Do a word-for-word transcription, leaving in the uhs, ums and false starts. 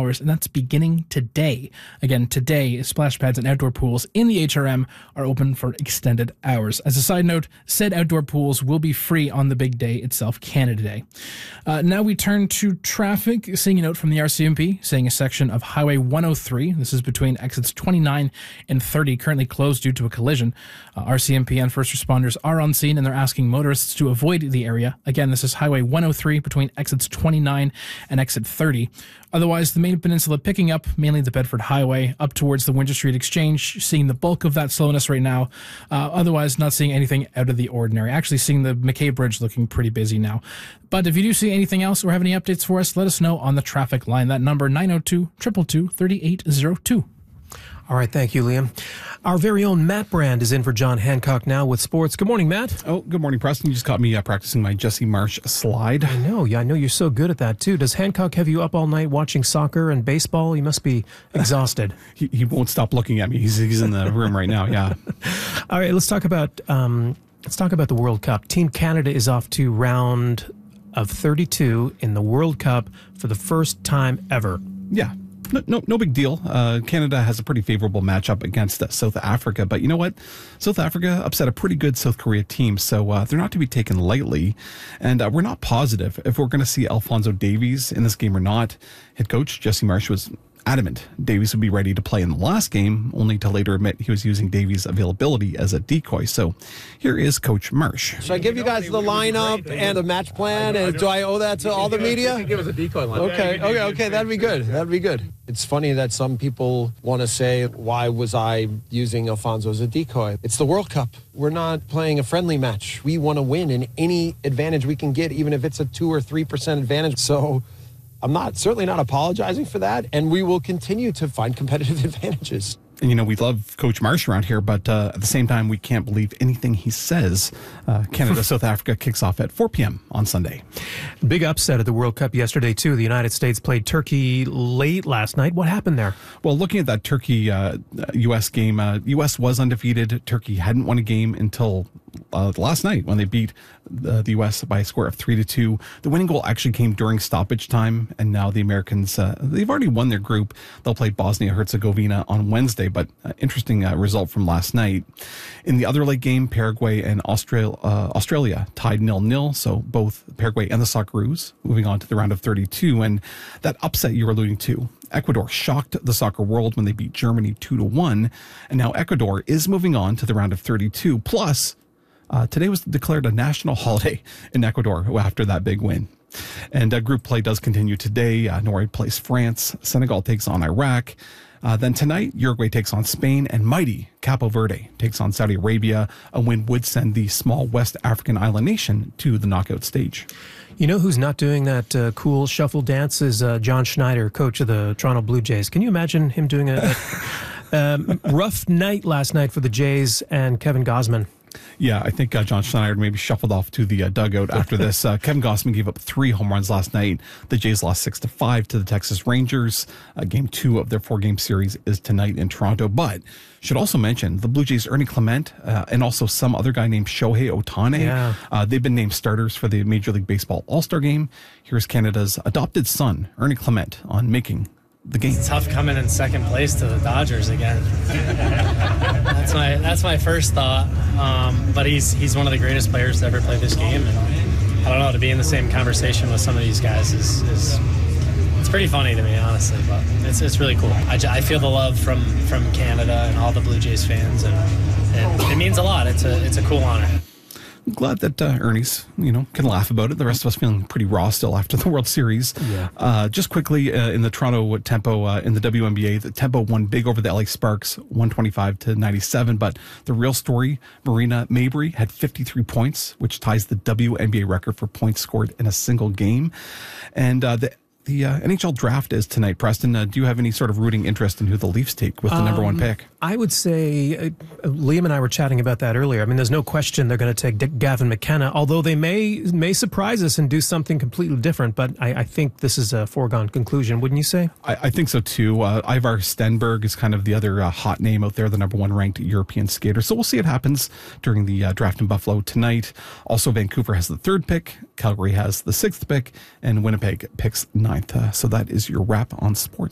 hours, and that's beginning today. Again, today, splash pads and outdoor pools in the H R M are open for extended hours. As a side note, said outdoor pools will be free on the big day itself, Canada Day. Uh, now we turn to traffic. Seeing a note from the R C M P saying a section of Highway one oh three, this is between exits twenty-nine and thirty, currently closed due to a collision. Uh, R C M P and first responders are on scene and they're asking motorists to avoid the area. Again, this is Highway one oh three between exits twenty-nine and exit thirty. Otherwise, the main peninsula picking up, mainly the Bedford Highway, up towards the Winter Street Exchange, seeing the bulk of that slowness right now. Uh, otherwise, not seeing anything out of the ordinary. Actually seeing the McKay Bridge looking pretty busy now. But if you do see anything else or have any updates for us, let us know on the traffic line. That number, nine oh two, two two two, three eight oh two. All right, thank you, Liam. Our very own Matt Brand is in for John Hancock now with sports. Good morning, Matt. Oh, good morning, Preston. You just caught me uh, practicing my Jesse Marsh slide. I know. Yeah, I know you're so good at that, too. Does Hancock have you up all night watching soccer and baseball? You must be exhausted. he, he won't stop looking at me. He's, he's in the room right now, yeah. All right, let's talk about um, let's talk about the World Cup. Team Canada is off to round of thirty-two in the World Cup for the first time ever. Yeah. No, no, no big deal. Uh, Canada has a pretty favorable matchup against uh, South Africa, but you know what? South Africa upset a pretty good South Korea team, so uh, they're not to be taken lightly. And uh, we're not positive if we're going to see Alphonso Davies in this game or not. Head coach Jesse Marsh was adamant Davies would be ready to play in the last game, only to later admit he was using Davies' availability as a decoy. So here is Coach Marsh. Should I give you guys the lineup and the match plan? And do I owe that to all the media? Give us a decoy line. Okay, okay, okay. That'd be good. That'd be good. It's funny that some people want to say, why was I using Alfonso as a decoy? It's the World Cup. We're not playing a friendly match. We want to win in any advantage we can get, even if it's a two or three percent advantage. So I'm not certainly not apologizing for that, and we will continue to find competitive advantages. And, you know, we love Coach Marsh around here, but uh, at the same time, we can't believe anything he says. Uh, Canada, South Africa kicks off at four p.m. on Sunday. Big upset at the World Cup yesterday, too. The United States played Turkey late last night. What happened there? Well, looking at that Turkey uh, U S game, uh, U S was undefeated. Turkey hadn't won a game until uh, last night when they beat the, the U S by a score of three to two. The winning goal actually came during stoppage time, and now the Americans, uh, they've already won their group. They'll play Bosnia-Herzegovina on Wednesday, but uh, interesting uh, result from last night. In the other leg game, Paraguay and Austral- uh, Australia tied nil nil, so both Paraguay and the Socceroos moving on to the round of thirty-two, and that upset you were alluding to. Ecuador shocked the soccer world when they beat Germany two to one, and now Ecuador is moving on to the round of thirty-two. Plus, uh, today was declared a national holiday in Ecuador after that big win. And uh, group play does continue today. Uh, Norway plays France. Senegal takes on Iraq. Uh, then tonight, Uruguay takes on Spain, and mighty Capo Verde takes on Saudi Arabia. A win would send the small West African island nation to the knockout stage. You know who's not doing that uh, cool shuffle dance is uh, John Schneider, coach of the Toronto Blue Jays. Can you imagine him doing a, a um, rough night last night for the Jays and Kevin Gausman? Yeah, I think uh, John Schneider maybe shuffled off to the uh, dugout after this. Uh, Kevin Gausman gave up three home runs last night. The Jays lost six to five to the Texas Rangers. Uh, game two of their four-game series is tonight in Toronto. But should also mention the Blue Jays' Ernie Clement uh, and also some other guy named Shohei Ohtani. Yeah. Uh, they've been named starters for the Major League Baseball All-Star Game. Here's Canada's adopted son, Ernie Clement, on making the game. It's tough coming in second place to the Dodgers again. that's my that's my first thought. Um, but he's he's one of the greatest players to ever play this game, and I don't know, to be in the same conversation with some of these guys is is it's pretty funny to me, honestly. But it's it's really cool. I, I feel the love from from Canada and all the Blue Jays fans, and, and it means a lot. It's a it's a cool honor. I'm glad that uh, Ernie's, you know, can laugh about it. The rest of us feeling pretty raw still after the World Series. Yeah. Uh, just quickly, uh, in the Toronto Tempo, uh, in the W N B A, the Tempo won big over the L A Sparks, one twenty-five to ninety-seven. But the real story, Marina Mabrey had fifty-three points, which ties the W N B A record for points scored in a single game. And uh, the The uh, N H L draft is tonight. Preston, uh, do you have any sort of rooting interest in who the Leafs take with the um, number one pick? I would say, uh, Liam and I were chatting about that earlier. I mean, there's no question they're going to take Dick Gavin McKenna, although they may may surprise us and do something completely different. But I, I think this is a foregone conclusion, wouldn't you say? I, I think so, too. Uh, Ivar Stenberg is kind of the other uh, hot name out there, the number one ranked European skater. So we'll see what happens during the uh, draft in Buffalo tonight. Also, Vancouver has the third pick, Calgary has the sixth pick, and Winnipeg picks ninth. Uh, so that is your wrap on sports.